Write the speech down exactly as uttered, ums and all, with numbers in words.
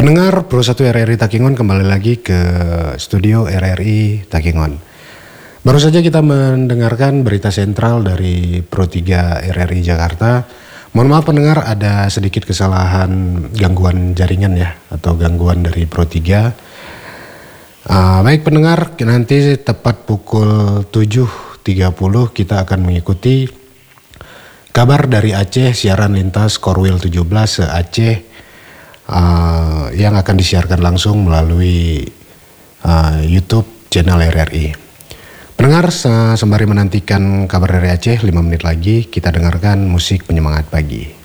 Pendengar Pro satu R R I Takengon, kembali lagi ke studio R R I Takengon. Baru saja kita mendengarkan berita sentral dari Pro tiga R R I Jakarta. Mohon maaf pendengar, ada sedikit kesalahan gangguan jaringan ya, atau gangguan dari Pro tiga. Uh, baik pendengar, nanti tepat pukul tujuh tiga puluh kita akan mengikuti kabar dari Aceh, siaran lintas Korwil tujuh belas se Aceh. Uh, yang akan disiarkan langsung melalui uh, YouTube channel R R I. Pendengar, sembari menantikan kabar dari Aceh, lima menit lagi kita dengarkan musik penyemangat pagi.